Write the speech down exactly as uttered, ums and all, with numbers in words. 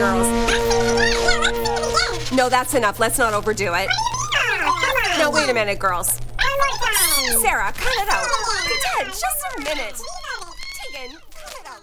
girls. No, that's enough. Let's not overdo it. No, wait a minute, girls. Sarah, cut it out. Dad, just a minute.